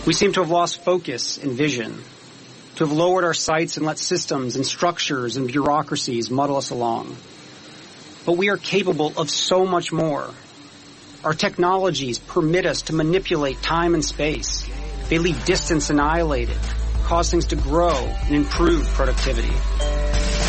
We seem to have lost focus and vision, to have lowered our sights and let systems and structures and bureaucracies muddle us along. But we are capable of so much more. Our technologies permit us to manipulate time and space. They leave distance annihilated, cause things to grow and improve productivity.